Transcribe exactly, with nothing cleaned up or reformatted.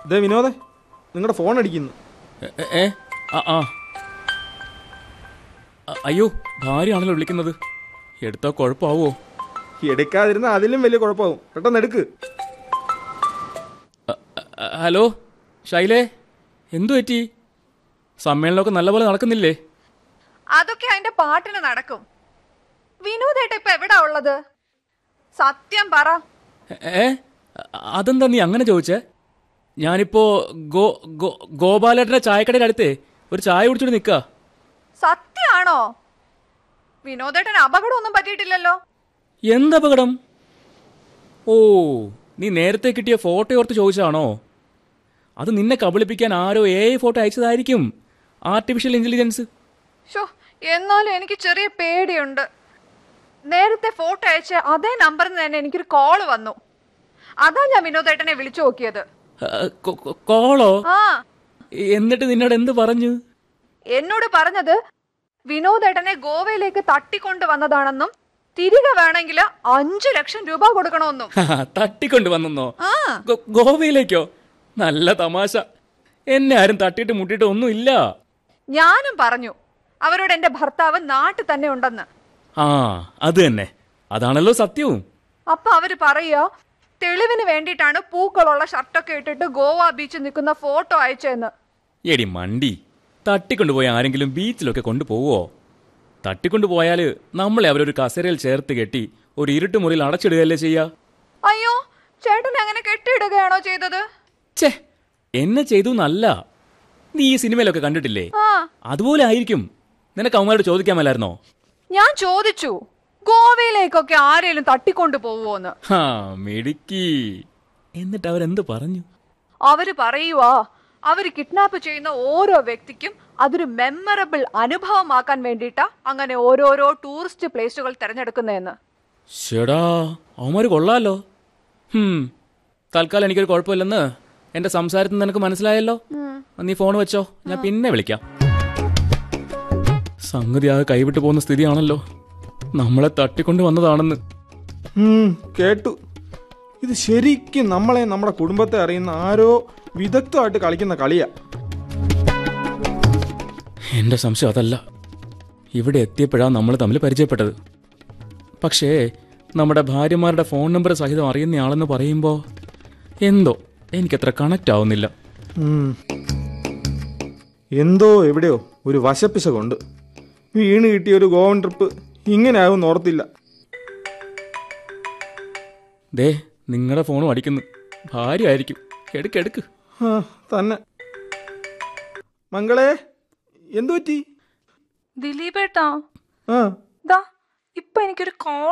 ദേ വിനോദേ, നിങ്ങളുടെ ഫോൺ അടിക്കുന്നു. ഏ ആ ആ അയ്യോ, ഭാര്യയാണല്ലോ വിളിക്കുന്നത്. എടുത്താൽ കുഴപ്പമാവോ? എടുക്കാതിരുന്ന അതിലും വലിയ കുഴപ്പമാവും. പെട്ടെന്ന് എടുക്ക്. ഹലോ ഷൈലേ, എന്തു പറ്റി? സമ്മേളനമൊക്കെ നല്ലപോലെ നടക്കുന്നില്ലേ? അതൊക്കെ അതിന്റെ പാട്ടിന് നടക്കും. വിനോദേട്ട ഇപ്പൊ എവിടാ ഉള്ളത്? സത്യം പറ. ഏ അതെന്താ നീ അങ്ങനെ ചോദിച്ചേ? ഞാനിപ്പോ ഗോ ഗോ ഗോപാലേട്ടന്റെ ചായക്കടയുടെ അടുത്തേ ഒരു ചായ കുടിച്ചോണ്ട് നിക്ക. സത്യാണോ? വിനോദേട്ടന് അപകടമൊന്നും പറ്റിയിട്ടില്ലല്ലോ? എന്തപകടം? ഓ, നീ നേരത്തെ കിട്ടിയ ഫോട്ടോ ഓർത്ത് ചോദിച്ചാണോ? അത് നിന്നെ കബളിപ്പിക്കാൻ ആരോ A I photo അയച്ചതായിരിക്കും. Artificial intelligence. Show, എന്നാലും എനിക്ക് ചെറിയ പേടിയുണ്ട്. നേരത്തെ ഫോട്ടോ അയച്ച അതേ നമ്പറിൽ നിന്ന് തന്നെ എനിക്കൊരു കോള് വന്നു. അതാ ഞാൻ വിനോദേട്ടനെ വിളിച്ചു നോക്കിയത്. കോളോ? ആ. എന്നിട്ട് നിന്നോട് എന്ത് പറഞ്ഞു? എന്നോട് പറഞ്ഞത് വിനോദേട്ടനെ ഗോവയിലേക്ക് തട്ടിക്കൊണ്ടു വന്നതാണെന്നും തിരികെ വേണമെങ്കിൽ അഞ്ചു ലക്ഷം രൂപ കൊടുക്കണമെന്നും. തട്ടിക്കൊണ്ടു വന്നോ? ഗോവയിലേക്കോ? നല്ല തമാശ. എന്നെ ആരും തട്ടിയിട്ട് മുട്ടിയിട്ട് ഒന്നും ഇല്ല. ഞാനും പറഞ്ഞു അവരോട് എന്റെ ഭർത്താവ് നാട്ടിൽ തന്നെ ഉണ്ടെന്ന്. ആ, അത് തന്നെ. അതാണല്ലോ സത്യവും. അപ്പൊ അവര് പറയാ തെളിവിന് വേണ്ടിയിട്ടാണ് പൂക്കളുള്ള ഷർട്ടൊക്കെ ഇട്ടിട്ട് ഗോവ ബീച്ചിൽ നിൽക്കുന്ന ഫോട്ടോ അയച്ചെന്ന്. എടി മണ്ടി, തട്ടിക്കൊണ്ടുപോയ ആരെങ്കിലും ബീച്ചിലൊക്കെ കൊണ്ടുപോവോ? തട്ടിക്കൊണ്ടുപോയാല് നമ്മളെ അവരൊരു കസേരയിൽ ചേർത്ത് കെട്ടി ഒരു ഇരുട്ട് മുറിയിൽ അടച്ചിടുകയല്ലേ ചെയ്യാ? അയ്യോ, ചേട്ടൻ അങ്ങനെ കെട്ടിയിടുകയാണോ ചെയ്തത്? ഛേ, എന്നെ ചെയ്തു എന്നല്ല. നീ ഈ സിനിമയിലൊക്കെ കണ്ടിട്ടില്ലേ? അതുപോലെ ആയിരിക്കും. നിനക്ക് അവന്മാരോട് ചോദിക്കാമല്ലായിരുന്നോ? ഞാൻ ചോദിച്ചു, ഗോവയിലേക്കൊക്കെ ആരെങ്കിലും തട്ടിക്കൊണ്ടു പോവോന്ന്. ഹാ, മിടുക്കി. എന്നിട്ട് അവരെന്ത് പറഞ്ഞു? അവര് പറയുവാ അവര് കിഡ്നാപ്പ് ചെയ്യുന്ന ഓരോ വ്യക്തിക്കും അതൊരു മെമ്മറബിൾ അനുഭവമാക്കാൻ വേണ്ടിയിട്ടാ അങ്ങനെ ഓരോരോ ടൂറിസ്റ്റ് പ്ലേസുകൾ തിരഞ്ഞെടുക്കുന്നതെന്ന്. ശടാ, അവന്മാര് കൊള്ളാലോ. ഹും തൽക്കാലം എനിക്കൊരു കുഴപ്പമില്ലെന്ന് എന്റെ സംസാരത്തിൽ നിനക്ക് മനസ്സിലായല്ലോ. നീ ഫോൺ വെച്ചോ, ഞാൻ പിന്നെ വിളിക്കാം. സംഗതി ആകെ കൈവിട്ടു പോകുന്ന സ്ഥിതിയാണല്ലോ. നമ്മളെ തട്ടിക്കൊണ്ട് വന്നതാണെന്ന് കേട്ടു. ഇത് ശരിക്കും നമ്മളെ നമ്മുടെ കുടുംബത്തെ അറിയുന്ന ആരോ വിദഗ്ധമായിട്ട് കളിക്കുന്ന കളിയാ. എന്റെ സംശയം അതല്ല. ഇവിടെ എത്തിയപ്പോഴാണ് നമ്മൾ തമ്മിൽ പരിചയപ്പെട്ടത്. പക്ഷേ നമ്മുടെ ഭാര്യമാരുടെ ഫോൺ നമ്പർ സഹിതം അറിയുന്നയാളെന്ന് പറയുമ്പോൾ എന്തോ എനിക്കത്ര കണക്റ്റ് ആവുന്നില്ല. എന്തോ എവിടെയോ ഒരു വശപ്പിശകുണ്ട്. വീണ് കിട്ടിയ ഒരു ഗോവൻ ട്രിപ്പ് ഇങ്ങനെ ആവുമെന്ന് ഓർത്തില്ല. ദേ, നിങ്ങളുടെ ഫോണും അടിക്കുന്നു. ഭാര്യ ആയിരിക്കും. എടുക്കെടുക്ക്. തന്നെ. മംഗളേ, എന്തു പറ്റി? ദിലീപേട്ടാ, ഇപ്പൊ എനിക്കൊരു കോൾ